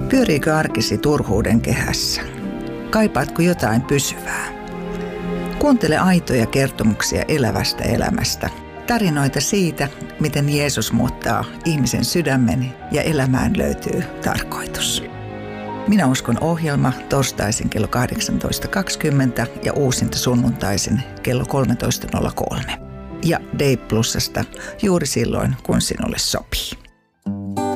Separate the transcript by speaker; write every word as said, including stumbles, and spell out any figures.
Speaker 1: Pyöriikö arkisi turhuuden kehässä? Kaipaatko jotain pysyvää? Kuuntele aitoja kertomuksia elävästä elämästä. Tarinoita siitä, miten Jeesus muuttaa ihmisen sydämen ja elämään löytyy tarkoitus. Minä uskon ohjelma torstaisin kello kahdeksantoista kaksikymmentä ja uusinta sunnuntaisin kello kolmetoista nolla kolme. Ja D Plusasta juuri silloin, kun sinulle sopii.